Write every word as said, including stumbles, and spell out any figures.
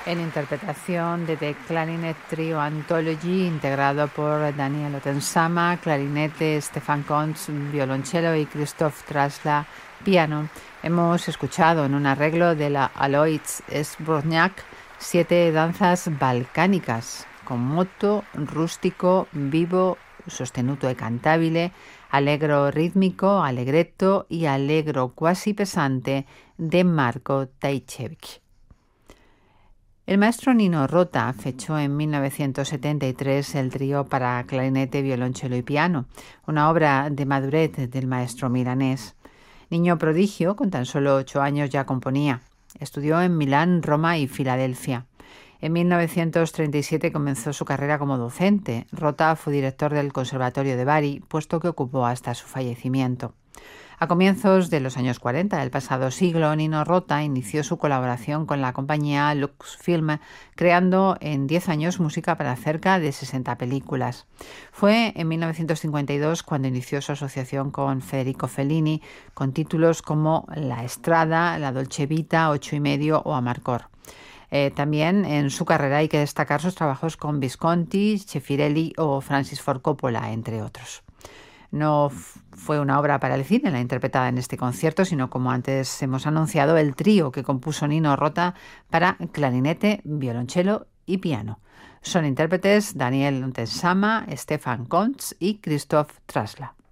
en interpretación de The Clarinet Trio Anthology, integrado por Daniel Otensama, clarinete, Stefan Kontz, violonchelo y Christoph Trasla, piano. Hemos escuchado en un arreglo de la Alois Zborniak siete danzas balcánicas, con moto, rústico, vivo, sostenuto e cantabile, allegro ritmico, allegretto y allegro quasi pesante de Marco Tajcevic. El maestro Nino Rota fechó en mil novecientos setenta y tres el trío para clarinete, violonchelo y piano, una obra de madurez del maestro milanés. Niño prodigio, con tan solo ocho años ya componía. Estudió en Milán, Roma y Filadelfia. En mil novecientos treinta y siete comenzó su carrera como docente. Rota fue director del Conservatorio de Bari, puesto que ocupó hasta su fallecimiento. A comienzos de los años cuarenta del pasado siglo, Nino Rota inició su colaboración con la compañía Luxfilm, creando en diez años música para cerca de sesenta películas. Fue en mil novecientos cincuenta y dos cuando inició su asociación con Federico Fellini, con títulos como La Estrada, La Dolce Vita, Ocho y medio o Amarcord. Eh, también en su carrera hay que destacar sus trabajos con Visconti, Schiaparelli o Francis Ford Coppola, entre otros. No fue una obra para el cine la interpretada en este concierto, sino, como antes hemos anunciado, el trío que compuso Nino Rota para clarinete, violonchelo y piano. Son intérpretes Daniel Otensama, Stefan Kontz y Christoph Trasla.